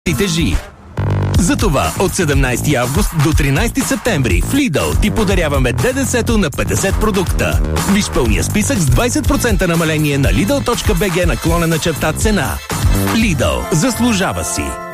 тежи. Затова от 17 август до 13 септември в Lidl ти подаряваме ДДС-то на 50 продукта. Виж пълния списък с 20% намаление на Lidl.bg/цена. Lidl, заслужава си.